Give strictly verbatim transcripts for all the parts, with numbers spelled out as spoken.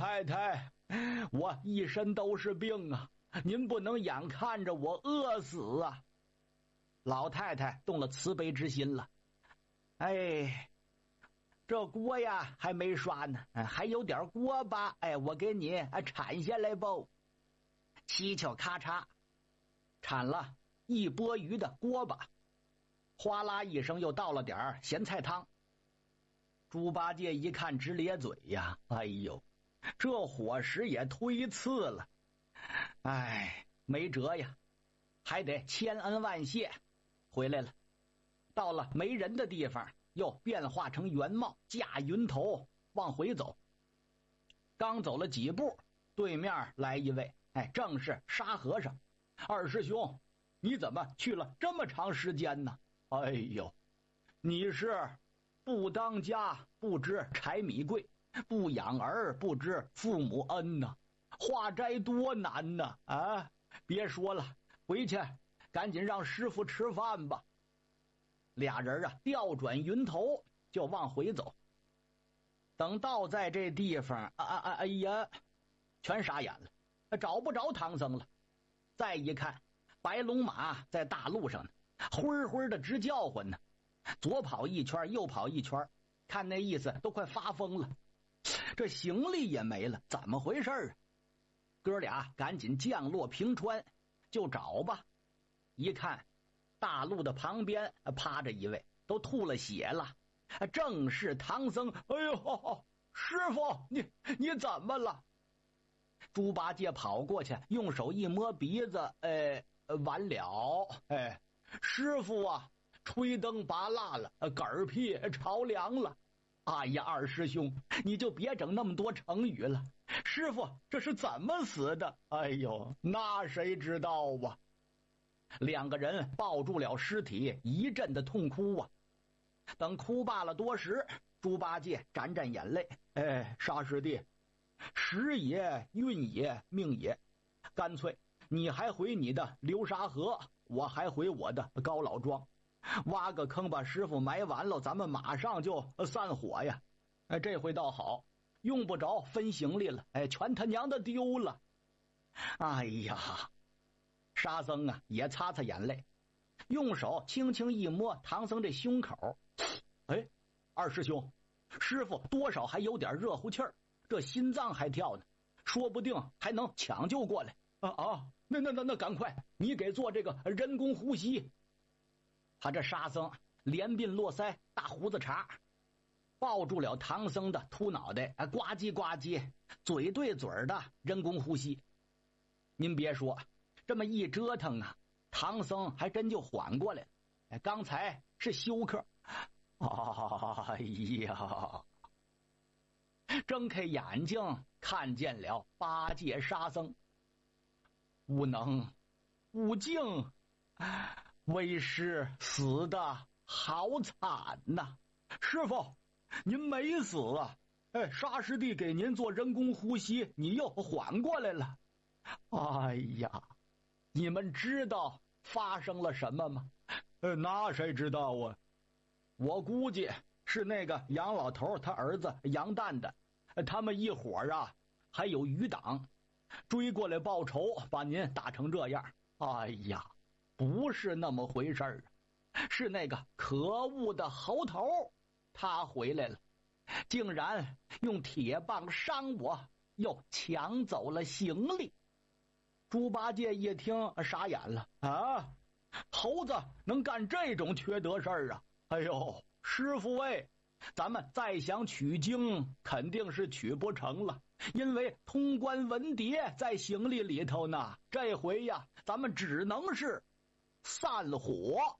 太太，我一身都是病啊，您不能眼看着我饿死啊。老太太动了慈悲之心了。哎，这锅呀还没刷呢，还有点锅巴，哎，我给你铲下来吧。七巧咔嚓，铲了一钵鱼的锅巴，哗啦一声又倒了点咸菜汤。猪八戒一看直咧嘴呀，哎呦，这伙食也忒次了，哎，没辙呀，还得千恩万谢。回来了，到了没人的地方，又变化成原貌，驾云头往回走。刚走了几步，对面来一位，哎，正是沙和尚。二师兄，你怎么去了这么长时间呢？哎呦，你是不当家不知柴米贵，不养儿不知父母恩呐、啊，化斋多难呐！啊，别说了，回去赶紧让师傅吃饭吧。俩人啊调转云头就往回走。等到在这地方，啊啊哎呀，全傻眼了，找不着唐僧了。再一看，白龙马在大路上呢，灰灰的直叫唤呢，左跑一圈右跑一圈，看那意思都快发疯了。这行李也没了，怎么回事啊？哥俩赶紧降落平川就找吧。一看大路的旁边趴着一位，都吐了血了，正是唐僧。哎呦，师傅，你你怎么了？猪八戒跑过去，用手一摸鼻子，哎，完了，哎，师傅啊，吹灯拔蜡了，嗝屁着凉了。哎呀，二师兄，你就别整那么多成语了。师傅这是怎么死的？哎呦，那谁知道啊？两个人抱住了尸体，一阵的痛哭啊。等哭罢了多时，猪八戒沾沾眼泪，哎，沙师弟，时也运也命也，干脆你还回你的流沙河，我还回我的高老庄，挖个坑把师傅埋完了，咱们马上就散伙呀。哎，这回倒好，用不着分行李了，哎，全他娘的丢了。哎呀，沙僧啊也擦擦眼泪，用手轻轻一摸唐僧这胸口。哎，二师兄，师傅多少还有点热乎气儿，这心脏还跳呢，说不定还能抢救过来。啊啊，那那那那赶快，你给做这个人工呼吸。他这沙僧连鬓络腮，大胡子茬，抱住了唐僧的秃脑袋，呱唧呱唧，嘴对嘴的人工呼吸。您别说，这么一折腾啊，唐僧还真就缓过来了。哎，刚才是休克。哎呀，睁开眼睛看见了八戒沙僧，无能无敬，为师死的好惨呐！师傅，您没死啊？哎，沙师弟给您做人工呼吸，你又缓过来了。哎呀，你们知道发生了什么吗？呃，那谁知道啊？我估计是那个杨老头他儿子杨蛋蛋，他们一伙啊，还有余党追过来报仇，把您打成这样。哎呀，不是那么回事儿，是那个可恶的猴头，他回来了，竟然用铁棒伤我，又抢走了行李。猪八戒一听傻眼了啊！猴子能干这种缺德事儿啊！哎呦，师傅喂，咱们再想取经肯定是取不成了，因为通关文牒在行李里头呢。这回呀，咱们只能是散伙。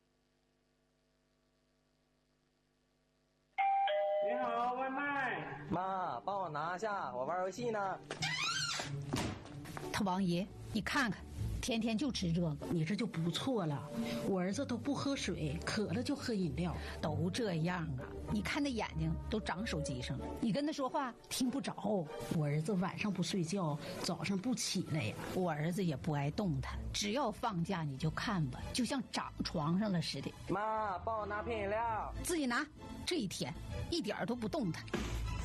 你好，外卖。 妈，帮我拿下，我玩游戏呢。 他王爷，你看看，天天就吃这个， 你这就不错了。我儿子都不喝水，渴了就喝饮料， 都这样啊！你看那眼睛都长手机上了，你跟他说话听不着。 我儿子晚上不睡觉，早上不起来呀。 我儿子也不爱动弹，只要放假你就看吧，就像长床上了似的。 妈，帮我拿瓶饮料。 自己拿，这一天一点都不动弹。